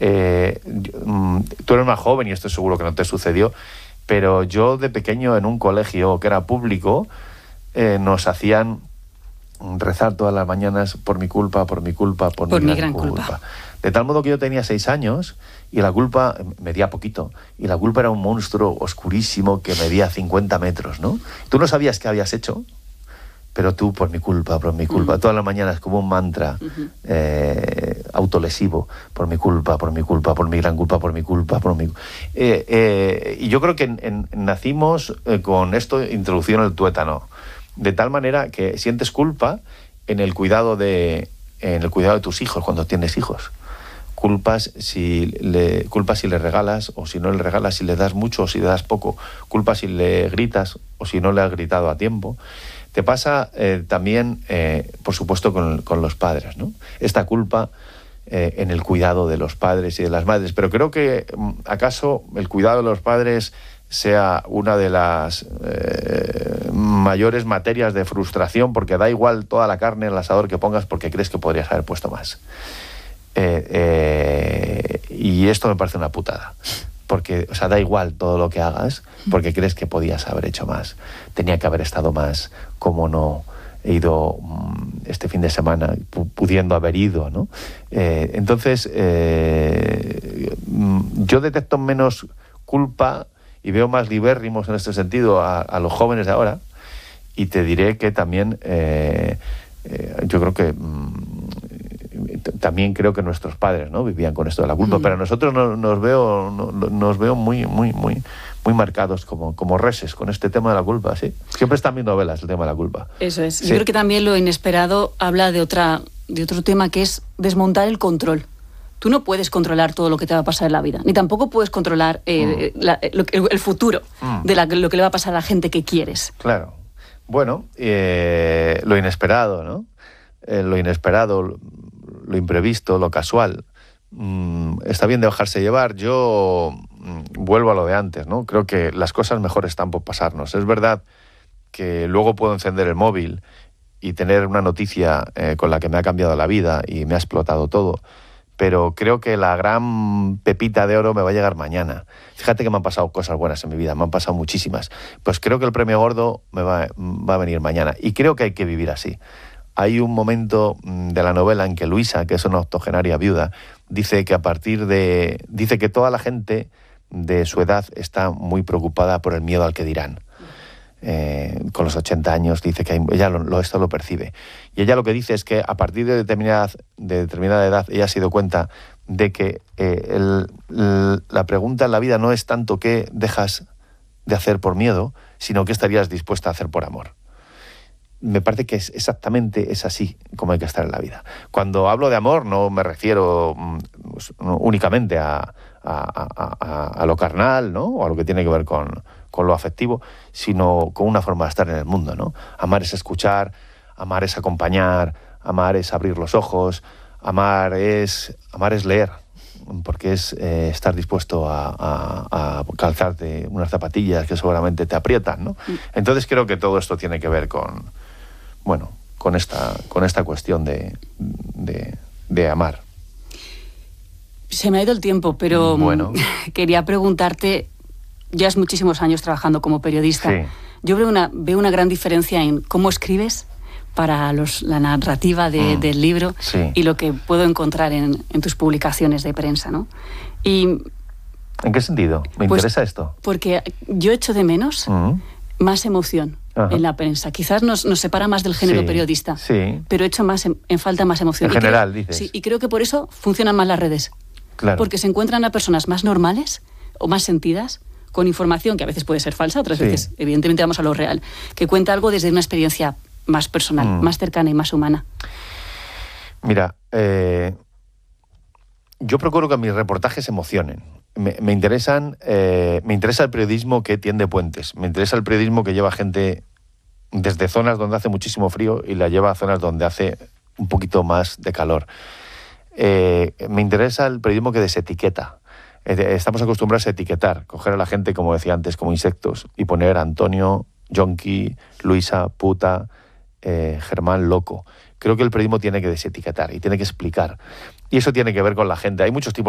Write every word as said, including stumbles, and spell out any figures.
Eh, yo, mm, tú eres más joven y esto seguro que no te sucedió, pero yo de pequeño en un colegio que era público eh, nos hacían rezar todas las mañanas por mi culpa, por mi culpa, por, por mi, mi gran, gran culpa. culpa. De tal modo que yo tenía seis años y la culpa medía poquito. Y la culpa era un monstruo oscurísimo que medía cincuenta metros, ¿no? Tú no sabías qué habías hecho, pero tú, por mi culpa, por mi culpa. Uh-huh. Todas las mañanas como un mantra uh-huh. eh, autolesivo. Por mi culpa, por mi culpa, por mi gran culpa, por mi culpa, por mi... Eh, eh, y yo creo que en, en, nacimos eh, con esto introducido en el tuétano. De tal manera que sientes culpa en el cuidado de, en el cuidado de tus hijos, cuando tienes hijos. Culpas si le, culpas si le regalas, o si no le regalas, si le das mucho o si le das poco. Culpas si le gritas o si no le has gritado a tiempo. Te pasa eh, también, eh, por supuesto, con, con los padres, ¿no? Esta culpa eh, en el cuidado de los padres y de las madres. Pero creo que, ¿acaso el cuidado de los padres sea una de las eh, mayores materias de frustración, porque da igual toda la carne en el asador que pongas porque crees que podrías haber puesto más? Eh, eh, y esto me parece una putada, porque, o sea, da igual todo lo que hagas porque crees que podías haber hecho más, tenía que haber estado más, cómo no he ido este fin de semana pudiendo haber ido, ¿no? Eh, entonces, eh, yo detecto menos culpa y veo más libérrimos en este sentido a, a los jóvenes de ahora, y te diré que también eh, eh, yo creo que mm, también creo que nuestros padres, ¿no?, vivían con esto de la culpa, mm. pero nosotros no, nos veo no, nos veo muy muy muy muy marcados como, como reses con este tema de la culpa, ¿sí? Siempre están viendo novelas el tema de la culpa. Eso es. Sí. Yo creo que también lo inesperado habla de otra de otro tema, que es desmontar el control. Tú no puedes controlar todo lo que te va a pasar en la vida, ni tampoco puedes controlar eh, mm. la, lo, el, el futuro mm. de la, lo que le va a pasar a la gente que quieres. Claro. Bueno, eh, lo inesperado, ¿no? Eh, lo inesperado, lo, lo imprevisto, lo casual. Mm, está bien de dejarse llevar. Yo mm, vuelvo a lo de antes, ¿no? Creo que las cosas mejor están por pasarnos. Es verdad que luego puedo encender el móvil y tener una noticia eh, con la que me ha cambiado la vida y me ha explotado todo, pero creo que la gran pepita de oro me va a llegar mañana. Fíjate que me han pasado cosas buenas en mi vida, me han pasado muchísimas. Pues creo que el premio gordo me va, va a venir mañana, y creo que hay que vivir así. Hay un momento de la novela en que Luisa, que es una octogenaria viuda, dice que a partir de... dice que toda la gente de su edad está muy preocupada por el miedo al que dirán. Eh, con los ochenta años dice que hay, ella lo, lo, esto lo percibe. Y ella lo que dice es que a partir de determinada, de determinada edad ella se dio cuenta de que eh, el, el, la pregunta en la vida no es tanto qué dejas de hacer por miedo, sino qué estarías dispuesta a hacer por amor. Me parece que es exactamente es así como hay que estar en la vida. Cuando hablo de amor no me refiero pues, no, únicamente a, a, a, a, a lo carnal, ¿no?, o a lo que tiene que ver con, con lo afectivo, sino con una forma de estar en el mundo, ¿no? Amar es escuchar, amar es acompañar, amar es abrir los ojos, amar es, amar es leer, porque es eh, estar dispuesto a, a, a calzarte unas zapatillas que seguramente te aprietan, ¿no? Entonces creo que todo esto tiene que ver con, bueno, con esta, con esta cuestión de, de, de amar. Se me ha ido el tiempo, pero bueno. quería preguntarte, llevas muchísimos años trabajando como periodista. Sí. Yo veo una, veo una gran diferencia en cómo escribes para los, la narrativa de, mm. del libro, sí. y lo que puedo encontrar en, en tus publicaciones de prensa, ¿no? Y, ¿en qué sentido? Me pues, interesa esto. Porque yo echo de menos mm. más emoción. Ajá. En la prensa. Quizás nos, nos separa más del género sí, periodista, sí. pero echo más en, en falta más emoción. En y general, creo, dices. Sí, y creo que por eso funcionan más las redes. Claro. Porque se encuentran a personas más normales o más sentidas, con información que a veces puede ser falsa, otras sí. veces, evidentemente, vamos a lo real, que cuenta algo desde una experiencia más personal, mm. más cercana y más humana. Mira, eh, yo procuro que mis reportajes emocionen. Me, me interesan, eh, me interesa el periodismo que tiende puentes. Me interesa el periodismo que lleva gente desde zonas donde hace muchísimo frío y la lleva a zonas donde hace un poquito más de calor. Eh, me interesa el periodismo que desetiqueta. Eh, estamos acostumbrados a etiquetar, coger a la gente, como decía antes, como insectos, y poner Antonio, Yonki, Luisa, puta, eh, Germán, loco. Creo que el periodismo tiene que desetiquetar y tiene que explicar. Y eso tiene que ver con la gente. Hay muchos tipos